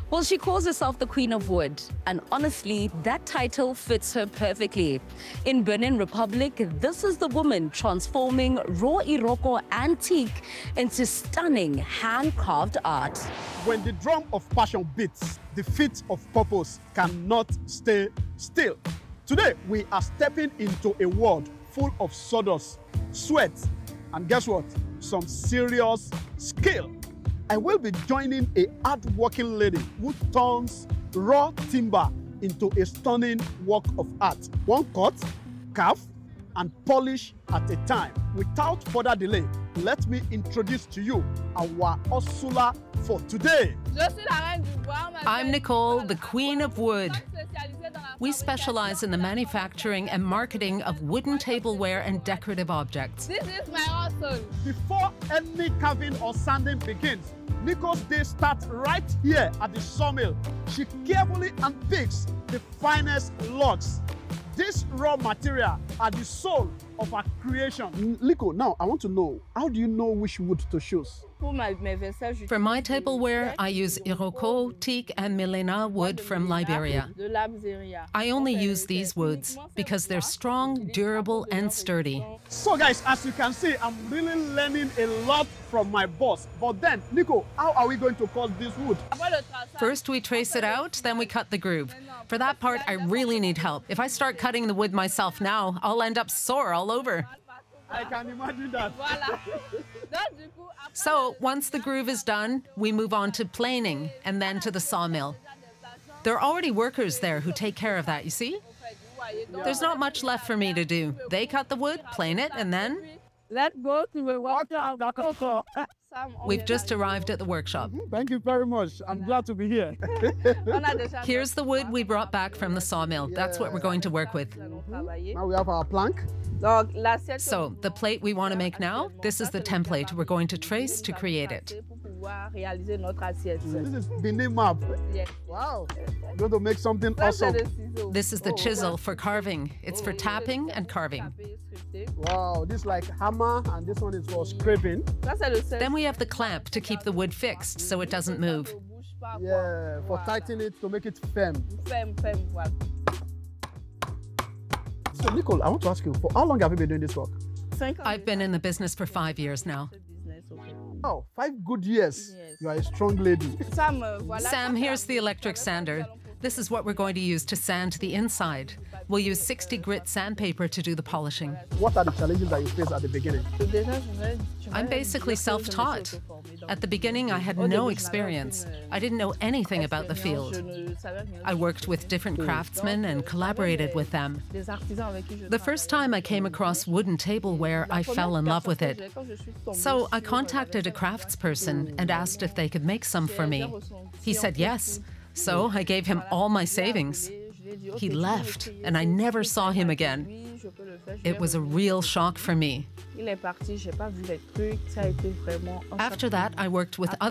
Well, she calls herself the Queen of Wood, and honestly, that title fits her perfectly. In Benin Republic, this is the woman transforming raw Iroko antique into stunning hand-carved art. When the drum of passion beats, the feet of purpose cannot stay still. Today, we are stepping into a world full of sawdust, sweat, and guess what? Some serious skill. I will be joining a hard-working lady who turns raw timber into a stunning work of art. One cut, carve, and polish at a time. Without further delay, let me introduce to you our Ursula for today. I'm Nicole, the Queen of Wood. We specialize in the manufacturing and marketing of wooden tableware and decorative objects. This is my hustle. Before any carving or sanding begins, Nicole's day starts right here at the sawmill. She carefully unpicks the finest logs. This raw material are the soul of her creation. Nico, now I want to know, how do you know which wood to choose? For my tableware, I use Iroko, teak, and Milena wood from Liberia. I only use these woods because they're strong, durable, and sturdy. So guys, as you can see, I'm really learning a lot from my boss. But then, Nico, how are we going to cut this wood? First, we trace it out, then we cut the groove. For that part, I really need help. If I start cutting the wood myself now, I'll end up sore all over. I can imagine that. So, once the groove is done, we move on to planing and then to the sawmill. There are already workers there who take care of that, you see? There's not much left for me to do. They cut the wood, plane it, and then... Let's go to the workshop. We've just arrived at the workshop. Thank you very much. I'm glad to be here. Here's the wood we brought back from the sawmill. That's what we're going to work with. Now we have our plank. So, the plate we want to make now, this is the template we're going to trace to create it. This is Benin map. Wow. We're going to make something awesome. This is the chisel for carving. It's for tapping and carving. Wow, this is like hammer, and this one is for scraping. Then we have the clamp to keep the wood fixed so it doesn't move. Yeah, for tightening it to make it firm. So, Nicole, I want to ask you, for how long have you been doing this work? I've been in the business for 5 years now. Oh, 5 good years. Yes. You are a strong lady. Sam, here's the electric sander. This is what we're going to use to sand the inside. We'll use 60 grit sandpaper to do the polishing. What are the challenges that you face at the beginning? I'm basically self-taught. At the beginning, I had no experience. I didn't know anything about the field. I worked with different craftsmen and collaborated with them. The first time I came across wooden tableware, I fell in love with it. So I contacted a craftsperson and asked if they could make some for me. He said yes. So I gave him all my savings. He left, and I never saw him again. It was a real shock for me. After that, I worked with